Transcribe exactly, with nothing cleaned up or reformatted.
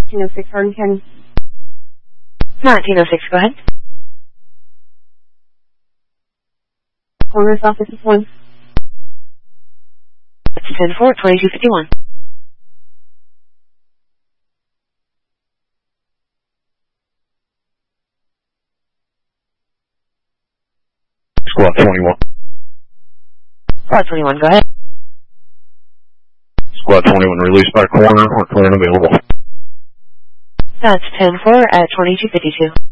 nineteen oh six Hardin County. nineteen oh six, go ahead. Coroner's office is one. That's ten four, twenty-two fifty-one. Squad twenty-one. Squad twenty-one, go ahead. Squad twenty-one, released by coroner or clear and available. That's ten four at twenty-two fifty-two.